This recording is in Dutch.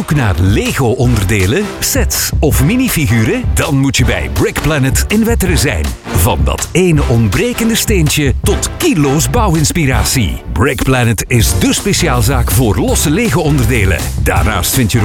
zoek naar Lego-onderdelen, sets of minifiguren? Dan moet je bij BrickPlanet in Wetteren zijn. Van dat ene ontbrekende steentje tot kilo's bouwinspiratie. BrickPlanet is dé speciaalzaak voor losse Lego-onderdelen. Daarnaast vind je